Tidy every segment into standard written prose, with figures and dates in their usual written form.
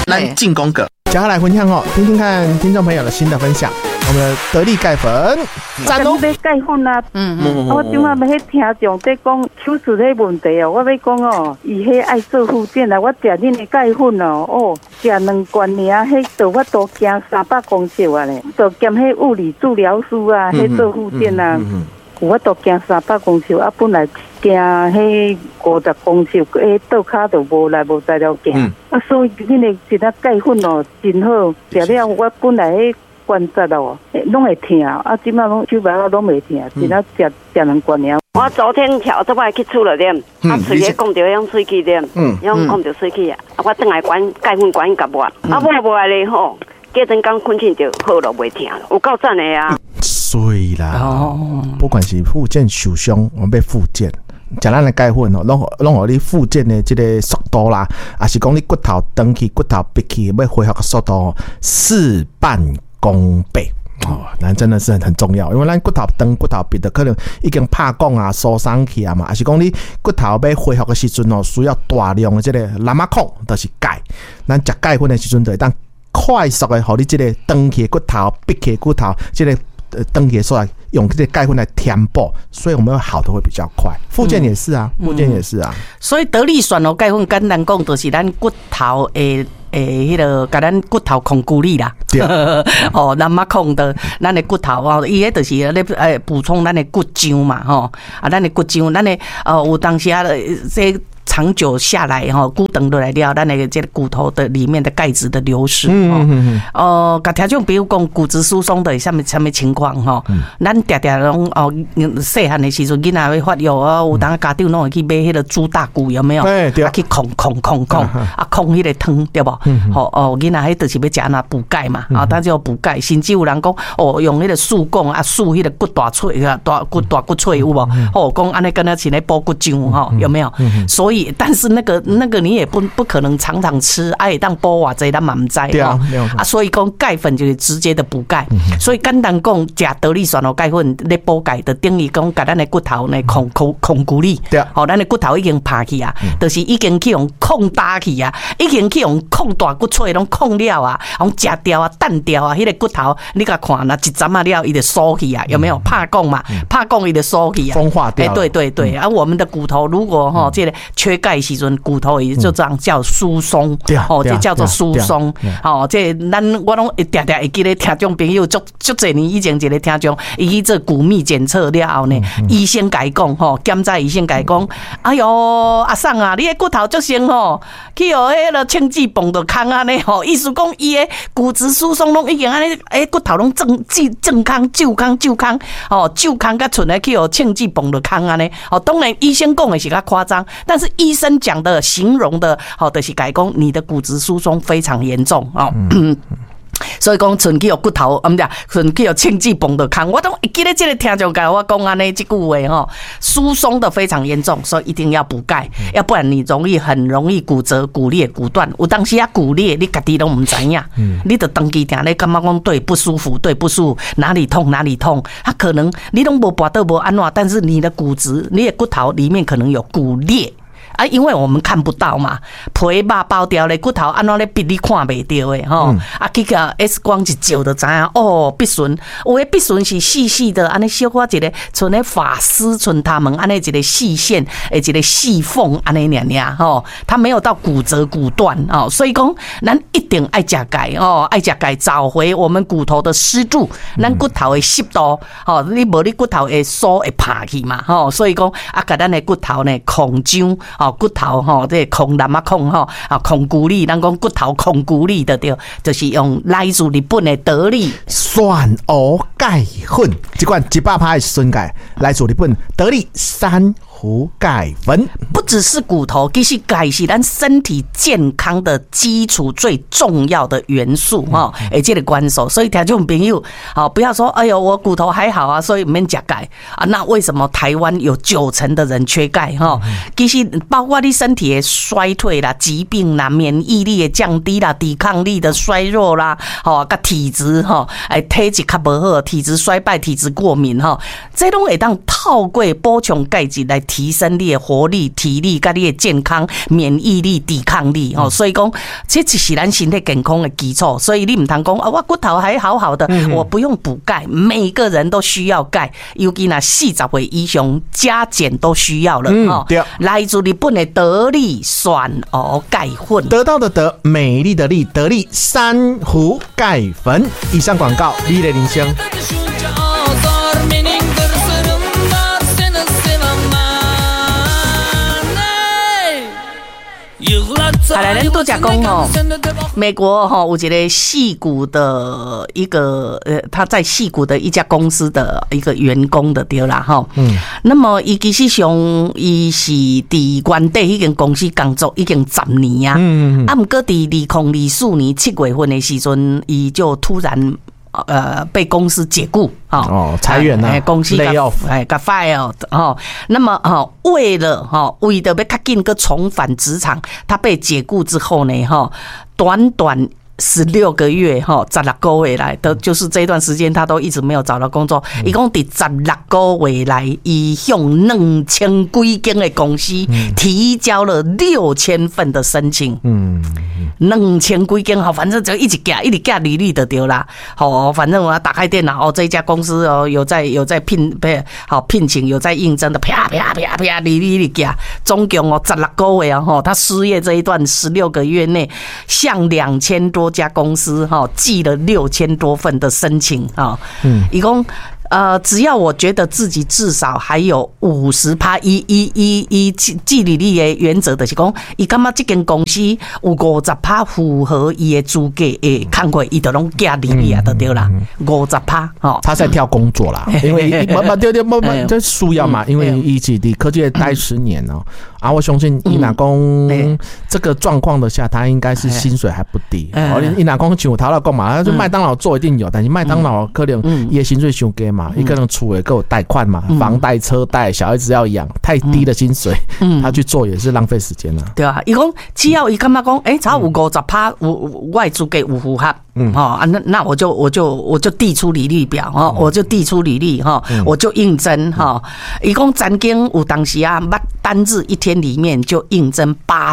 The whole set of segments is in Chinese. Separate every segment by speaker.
Speaker 1: 咱进攻个。
Speaker 2: 接下来分享听听看听众朋友的新的分享。我们的得力钙粉，
Speaker 3: 赞哦！要钙粉啊，我今晚要迄听众在讲手术迄问题哦，我要讲伊迄爱做复健啊，我食恁的钙粉食2罐尔，迄都我都行300公尺啊咧，都兼迄物理治疗师啊，迄做复健啊，我都行300公尺啊，本来行迄50公尺，迄倒骹都无来无在了行，所以恁的一粒钙粉真好，食了我本来迄。关节拢会痛，即摆拢手脚拢袂痛，只要食2罐尔。我昨天跳这摆去厝了点，喙咧讲着样喙齿点，样讲着喙齿啊，我转来管钙粉管甲抹，抹来咧隔阵刚困醒就好了，袂痛了，有够赞的啊！
Speaker 2: 所以啦，不管是复健受伤，我们要复健。食咱的钙粉拢互你复健的这个速度啦，还是讲你骨头长去、骨头闭去，要恢复的速度事半功倍那真的是很重要，因为咱骨头长、骨头闭的可能已经拍讲啊、疏松去啊嘛，还是讲你骨头要恢复的时阵需要大量的这个蓝马孔，就是钙。咱食钙粉的时阵，就会当快速的，互你这个长去骨头、闭去骨头，这个长去出来。用这个钙粉来填补，所以我们好的会比较快。复健也是啊，复健也是啊。
Speaker 4: 所以得力选钙粉简单讲，就是咱骨头迄个，甲咱骨头控骨力啦。咱嘛控的咱的骨头伊迄就是咧补充咱的骨浆嘛咱的骨浆，咱的有当时这。长久下来骨长落来了，咱那个这个骨头的里面的钙质的流失甲听众比如讲骨质疏松的什么情况咱常常拢细汉的时阵囡仔会发育有当家长拢会去买迄个猪大骨有没有？去控控迄个汤对不？囡仔迄就是要食那补钙嘛但是要补钙，甚至有人讲用迄个树棍树迄个骨大脆骨脆有无？讲安尼跟他是咧补骨浆有没有？所以。但是那个你也不可能常常吃，当补偌济咱嘛唔知所以讲钙粉就是直接的补钙，所以简单讲，食得力选钙粉咧补钙的定义讲，甲咱的骨头呢控骨力，咱的骨头已经拍去啊，就是已经去用控打去啊，已经去用控大骨脆拢控了啊，用食掉啊、弹掉啊，迄个骨头你甲看那一针了，伊就缩去啊，有没有？拍讲嘛，拍讲伊就缩去啊，
Speaker 2: 风化掉。
Speaker 4: 对，我们的骨头如果这个缺钙时阵，骨头也就这样叫疏松，这叫做疏松。这我拢常常会记得听众朋友足侪年以前一个听众，伊去做骨密检测了后呢，医生甲伊讲检查医生甲伊讲，哎哟阿桑啊，你的骨头足先去迄个清脂肪就空安尼意思讲伊的骨质疏松拢已经安尼，骨头拢正康旧康旧康甲剩来去清脂肪就空安尼。当然医生讲的是较夸张，但是医生讲的形容的就是改讲你的骨质疏松非常严重所以讲剩去有骨头，剩去有清脂肪的空。我都记得这个听众跟我讲安尼这句话疏松的非常严重，所以一定要补钙，要不然你很容易骨折、骨裂、骨断。有当时骨裂你自己都不知道你就长期听你感觉讲对不舒服，哪里痛，可能你都没拔到没安怎，但是你的骨质、你的骨头里面可能有骨裂。因为我们看不到嘛，皮肉包掉的骨头安怎咧逼你看袂到的去个 X 光一照就知影鼻唇，有的鼻唇是细细的，安尼小可一个像咧发丝像他们安尼一个细线，一个细缝安尼尔它没有到骨折骨断所以讲咱一定爱食钙爱食钙，找回我们骨头的湿度，咱骨头的湿度你无你骨头会酥会拍去嘛所以讲甲咱的骨头呢控浆骨头这控蓝啊控控骨力，咱讲骨头控骨力的对，就是用来自日本的得力
Speaker 2: 酸蚵钙粉，这款100%的酸钙来自日本得力珊瑚钙粉。
Speaker 4: 不只是骨头，其实钙是咱身体健康的基础最重要的元素这个关系。所以听众朋友不要说哎呦我骨头还好所以不免吃钙那为什么台湾有90%的人缺钙其实包括你身体的衰退啦、疾病啦、免疫力的降低啦、抵抗力的衰弱啦跟体质体质较不好、体质衰败、体质过敏这都会当透过补充钙质来提升你的活力、体力、跟你的健康、免疫力、抵抗力哦。所以讲，这是咱身体健康的基础。所以你唔通讲啊，我骨头还好好的，我不用补钙。每个人都需要钙，尤其那40岁以上加减都需要了哦。来自日本的得力酸螯钙粉，
Speaker 2: 得到的得，美丽的丽，得力珊瑚钙粉。以上广告，你的铃声。
Speaker 4: 好来，咱都讲哦，美国哈有一个矽谷的一个他在矽谷的一家公司的一个员工的对啦哈。那么伊其实上伊是伫原地迄间公司工作已经10年啊。啊，不过伫2024年7月份的时阵，伊就突然被公司解雇
Speaker 2: 裁员啊，
Speaker 4: 公司
Speaker 2: lay off，
Speaker 4: got fired 那么为了要较紧个重返职场，他被解雇之后呢短短16个月16个月来的，就是这段时间他都一直没有找到工作。一共伫16个月来，伊向2000几间的公司提交了6000份的申请。2000几间反正就一直寄履历就对啦。反正我打开电脑这一家公司有在聘请，有在应征的，啪啪啪啪履历寄，总共16个月他失业这一段16个月内，向2000多家公司寄了6000多份的申请一共只要我觉得自己至少还有50%，以寄履历的原则就是讲，伊感觉这间公司有50%符合伊的资格的工作，伊就拢寄履历啊，就对啦，50%
Speaker 2: 他在挑工作啦，因为对，这需要嘛，因为伊是伫科技业待10年我相信伊若讲这个状况的下，他应该是薪水还不低。伊若讲像头来讲嘛，就麦当劳做一定有，但是麦当劳可能伊的薪水伤低嘛，伊可能厝也够贷款嘛，房贷、车贷，小孩子要养，太低的薪水，他去做也是浪费时间啦。
Speaker 4: 对啊，伊讲只要伊感觉讲，只要有50%，我的资格有符合。那我就递出履历表我就递出履历我就应征一共曾经有当时单日一天里面就应征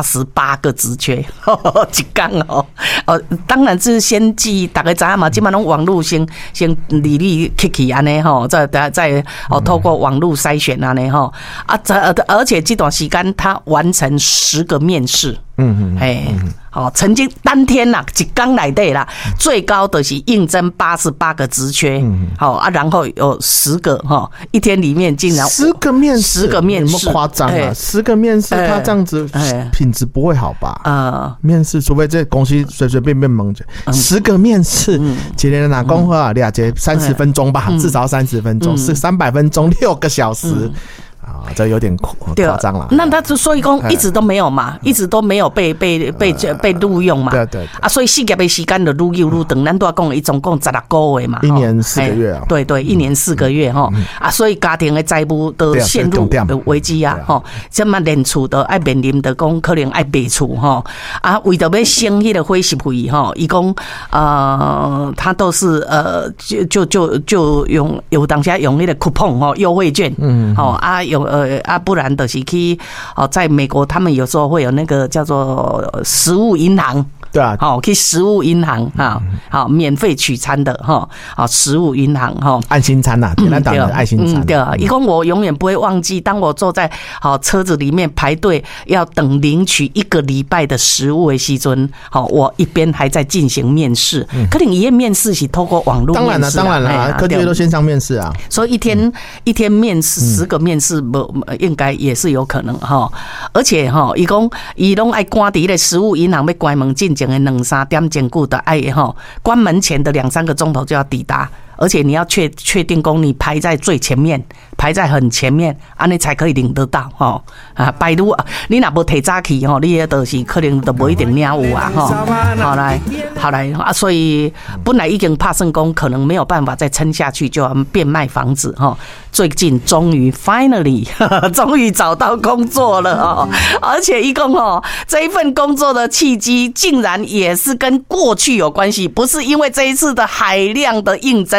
Speaker 4: 88个职缺，一天当然是先寄，大家知道嘛，基本上网络先履历 kick 安尼再透过网络筛选安尼而且这段时间他完成10个面试。曾经当天啦，一天内底啦，最高的是应征88个职缺，然后有10个一天里面竟然
Speaker 2: 10个面试，
Speaker 4: 有没
Speaker 2: 有夸张啊？10个面试，他这样子品质不会好吧？面试除非这公司随随便便蒙着，10个面试，一个人拿讲话了解30分钟吧，至少30分钟，是300分钟，6个小时。这有点夸张了。
Speaker 4: 那他所以讲一直都没有嘛，一直都没有被录用嘛。
Speaker 2: 对
Speaker 4: 所以4个月时间就愈久愈长，咱都要讲伊总共16个月嘛
Speaker 2: ，1年4个月啊。
Speaker 4: 对，1年4个月所以家庭的债务都陷入危机啊这么连厝都要面临的讲可能要卖厝为着要省迄个伙食费伊讲他都是就用有当下用那个 coupon 优惠券不然的是去在美国他们有时候会有那个叫做食物银行。
Speaker 2: 对啊，
Speaker 4: 去食物银行免费取餐的食物银行
Speaker 2: 爱心餐呐，简单讲的爱心餐。
Speaker 4: 对啊，一共我永远不会忘记，当我坐在车子里面排队要等领取1个礼拜的食物的时阵，我一边还在进行面试。可能一面试是透过网络面试，
Speaker 2: 当然啦，科技都线上面试啊。
Speaker 4: 所以一天面试10个面试，应该也是有可能而且伊拢爱赶伫咧食物银行要关门进前的2-3点前久的爱关门前的2-3个钟头就要抵达。而且你要确定讲你排在最前面，排在很前面，你才可以领得到拜如你若无提早去你就是可能都不一定领有啊好来所以本来已经怕算讲可能没有办法再撑下去，就要变卖房子最近终于 finally 终于找到工作了而且一共这一份工作的契机竟然也是跟过去有关系，不是因为这一次的海量的应征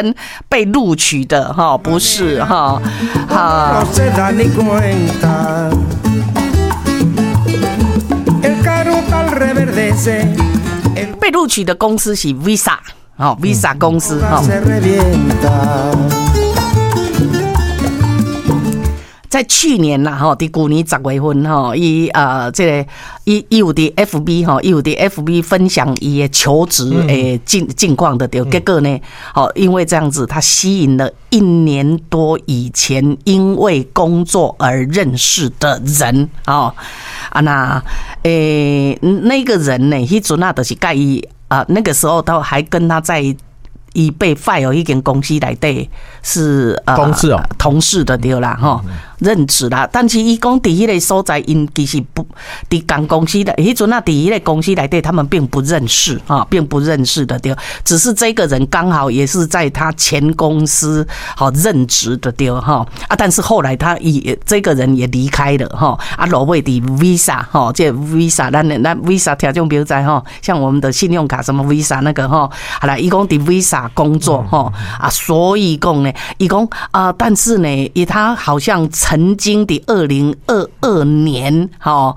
Speaker 4: 人被录取的哈，不是哈，哈。被录取的公司是 Visa， 哦 ，Visa 公司哈。在去年啦，哈，伫去年10月份哈，伊有伫 FB 哈，伊有伫 FB 分享伊的求职诶近况的对，结果呢，好，因为这样子，他吸引了1年多以前因为工作而认识的人哦，那那个人呢，迄阵啊，就是甲伊那个时候他还跟他在。伊被 fire 一间公司内底是同事的对啦哈，任职啦。但是伊讲伫迄个所在，因其实不伫同公司的，迄阵啊伫迄个公司内底，他们并不认识啊，并不认识的对。只是这个人刚好也是在他前公司好任职的对哈但是后来这个人也离开了哈落尾伫 Visa 哈，这 Visa 咱 Visa 听众朋友知哈，像我们的信用卡什么 Visa 那个哈，好啦，伊讲伫 Visa。工作所以讲呢，伊讲但是呢，他好像曾经的2022年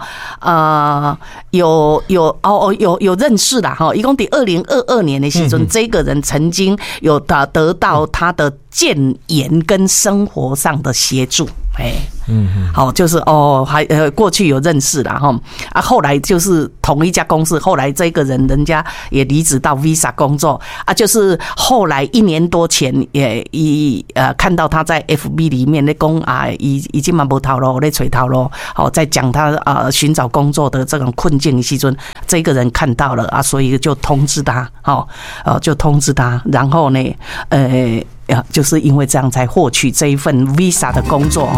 Speaker 4: 有认识啦哈，伊讲的2022年的时阵，这个人曾经有得到他的建言跟生活上的协助，好，就是还过去有认识啦哈后来就是同一家公司，后来这个人家也离职到 Visa 工作就是后来1年多前也看到他在 FB 里面在讲已经蛮无头路在找头路，好在讲他寻找工作的这种困境的时阵，这个人看到了所以就通知他，就通知他，然后呢就是因为这样才获取这一份 Visa 的工作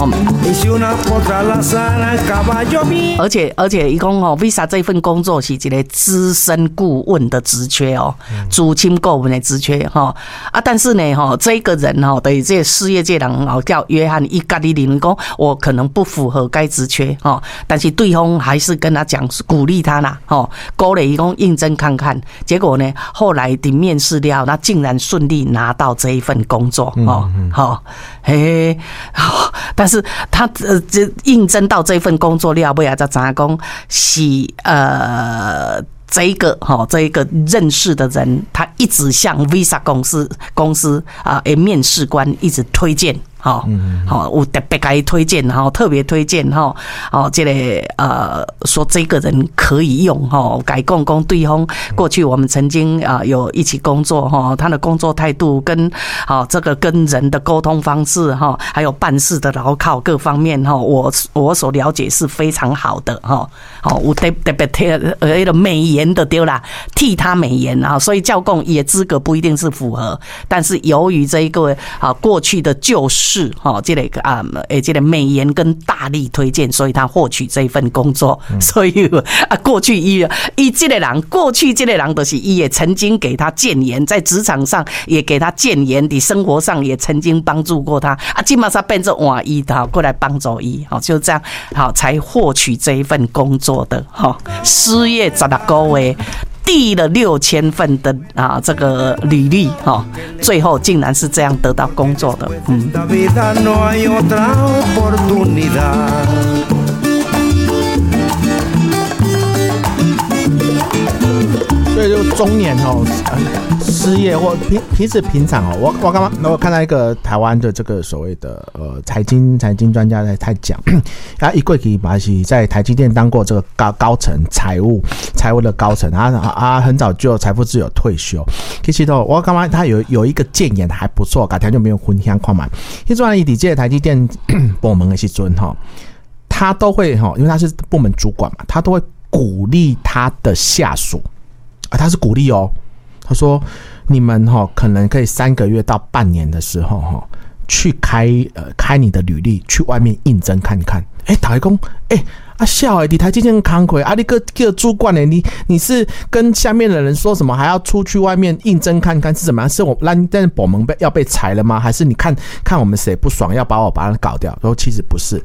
Speaker 4: 而且一共Visa 这份工作是一个资深顾问的职缺资深顾问的职缺但是呢这个人等于这个事业界人叫约翰，伊家己认为讲我可能不符合该职缺但是对方还是跟他讲鼓励他啦鼓励伊讲应征看看，结果呢后来的面试了，那竟然顺利拿到这一份工作但是他应征到这份工作了，尾仔才知影讲是这一个认识的人，他一直向 Visa 公司面试官一直推荐。有特别给推荐特别推荐这个说这个人可以用改讲对方过去我们曾经有一起工作他的工作态度跟这个跟人的沟通方式还有办事的牢靠各方面我所了解是非常好的有特别那个美言的对啦，替他美言所以教供也资格不一定是符合，但是由于这一个过去的旧事这个美言跟大力推荐，所以他获取这一份工作。所以过去这个人，过去这个人就是伊也曾经给他建言，在职场上也给他建言，在生活上也曾经帮助过他现在他变成换伊过来帮助伊就这样才获取这一份工作的失业16个月。递了6000份的这个履历最后竟然是这样得到工作的。
Speaker 2: 所以就中年失业或平常我刚刚我看到一个台湾的这个所谓的财经专家在讲，他一过去嘛是在台积电当过这个高层财务的高层，他很早就财富自由退休。其实我刚刚他有一个建言还不错，改天就没有分享看嘛。其实伊在台积电部门的时阵他都会因为他是部门主管嘛，他都会鼓励他的下属他是鼓励他说你们可能可以3个月到半年的时候去开你的履历，去外面应征看看。大家说小你台积电慷慨你个主管你是跟下面的人说什么还要出去外面应征看看是怎么样？是我让部门要被裁了吗？还是你看我们谁不爽要把他搞掉？然后其实不是。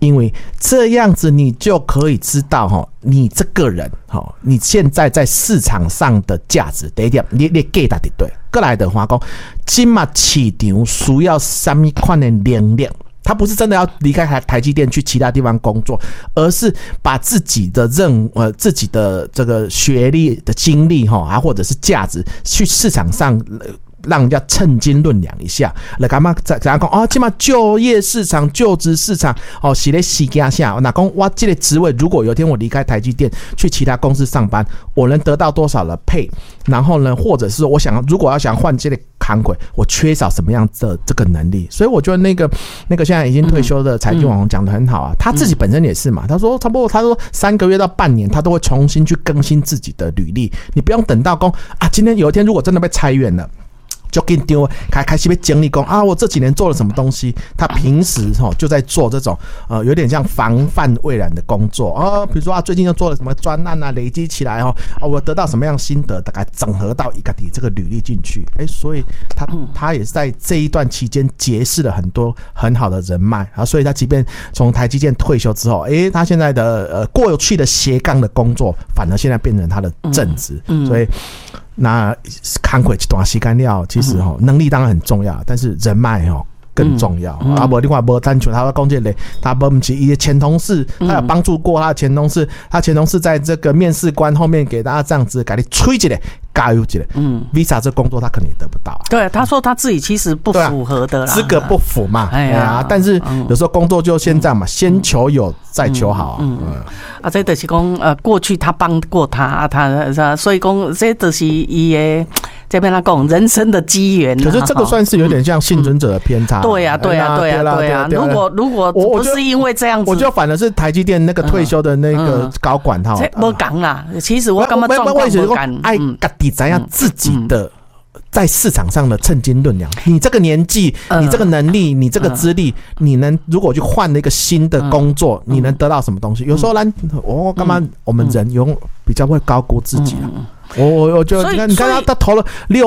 Speaker 2: 因为这样子你就可以知道你这个人你现在在市场上的价值。第一点，你给他对。过来的话讲，现在市场需要什么款的能力？他不是真的要离开台积电去其他地方工作，而是把自己的自己的这个学历的经历或者是价值去市场上。让人家称斤论两一下，来干嘛？怎样讲？起码就业市场、就职市场，是在时间下，那讲我这个职位，如果有一天我离开台积电去其他公司上班，我能得到多少的配？然后呢，或者是如果要想换这个行业，我缺少什么样的这个能力？所以我觉得那个现在已经退休的财经网红讲得很好啊，他自己本身也是嘛，他说差不多，他说3个月到半年，他都会重新去更新自己的履历。你不用等到说今天有一天如果真的被裁员了。就给你丢，开始被经历工我这几年做了什么东西？他平时就在做这种有点像防范未然的工作比如说最近又做了什么专案累积起来我得到什么样心得，大概整合到一个这个履历进去，所以他也是在这一段期间结识了很多很好的人脉所以他即便从台积电退休之后，他现在的过去的斜杠的工作，反而现在变成他的正职，所以。那看过一段时间了，其实能力当然很重要，但是人脉更重要不另外不单纯他讲这个他不是一些前同事，他有帮助过他的前同事，他前同事在这个面试官后面给大家这样子给你吹起来加油起来，Visa 这工作他可能也得不到
Speaker 4: 对，他说他自己其实不符合的啦，
Speaker 2: 资格不符嘛但是有时候工作就先这样嘛，先求有再求好
Speaker 4: 这就是讲过去他帮过他所以讲这就是他的这边他讲人生的机缘
Speaker 2: 可是这个算是有点像幸存者的偏差
Speaker 4: 对啊如果不是因为这样子，
Speaker 2: 我觉得反而是台积电那个退休的那个高管
Speaker 4: 这没讲啦，其实我感觉状况没讲
Speaker 2: 爱自己怎样自己的在市场上的称斤论两，你这个年纪，你这个能力，你这个资历，你能如果去换了一个新的工作，你能得到什么东西？有时候干嘛我们人比较会高估自己我就你看他投了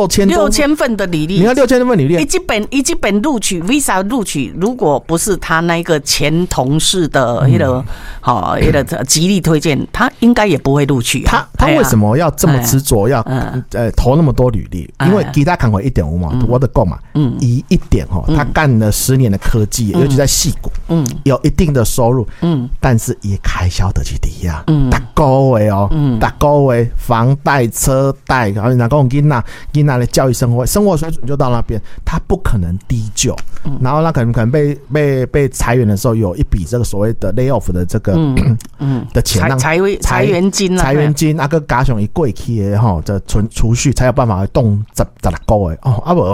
Speaker 2: 6000
Speaker 4: 份的履历，
Speaker 2: 你看6000份履历，
Speaker 4: 一本录取 Visa 录取，如果不是他那个前同事的那个极力推荐，他应该也不会录取
Speaker 2: 他为什么要这么执着要投那么多履历？因为其他看过1.5嘛，我的够嘛，1点他干了10年的科技，尤其在矽谷有一定的收入但是也开销得起低啊大个月房贷车贷，然后你讲囡仔的教育生活水准就到那边，他不可能低就然后他可能被裁员的时候有一笔这个所谓的 layoff 的这个的钱让
Speaker 4: 裁员金
Speaker 2: 个加上一过去的这储蓄才有办法动16个月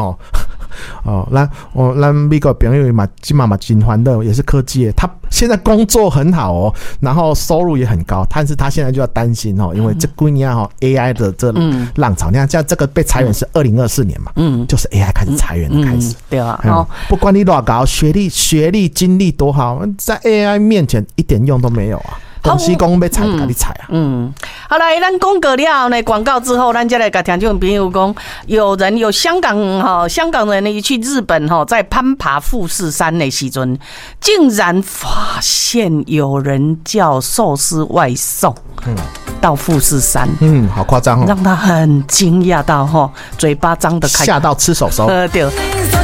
Speaker 2: 咱美国朋友嘛今嘛真欢乐，也是科技的，他现在工作很好然后收入也很高，但是他现在就要担心因为这几年AI 的这浪潮，你看这个被裁员是2024年嘛就是 AI 开始裁员的开始
Speaker 4: 对啊
Speaker 2: 不管你多高学历经历多好，在 AI 面前一点用都没有公司讲要裁就给你裁
Speaker 4: 好来，咱讲过了呢，广告之后，咱再来跟听众朋友讲，有香港人呢去日本在攀爬富士山的时阵，竟然发现有人叫寿司外送到富士山
Speaker 2: 好夸张
Speaker 4: 让他很惊讶到嘴巴张得开，
Speaker 2: 吓到吃手手
Speaker 4: 对。